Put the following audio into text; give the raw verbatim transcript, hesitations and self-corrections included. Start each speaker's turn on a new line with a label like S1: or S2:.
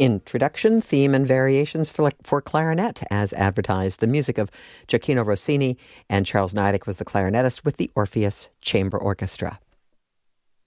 S1: introduction, theme, and variations for, for clarinet, as advertised. The music of Gioacchino Rossini, and Charles Niedek was the clarinetist with the Orpheus Chamber Orchestra.